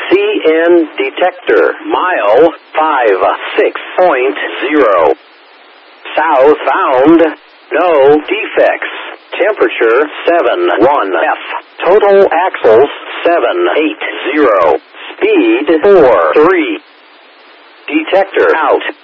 CN detector, mile 56.0. Southbound, no defects. Temperature 71F. Total axles 780. Speed 43. Detector out.